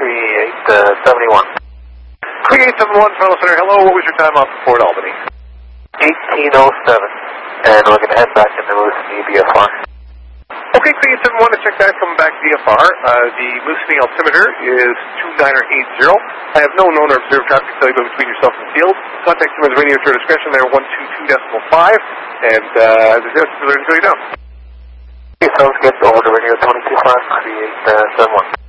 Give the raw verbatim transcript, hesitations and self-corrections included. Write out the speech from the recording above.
Create seventy-one. Create seventy-one, Toronto Center, hello, what was your time off Port Albany? eighteen oh seven, and we're going to head back into Moosonee B F R. Okay, Create seventy-one, to check that, coming back B F R. Uh, the Moosonee altimeter is two nine eight zero. I have no known or observed traffic failure between yourself and the field. Contact Simmons Radio at your discretion there, one two two point five, and uh, the rest of the learning going down. Okay, sounds good. Over to radio twenty-two five, Create seventy-one.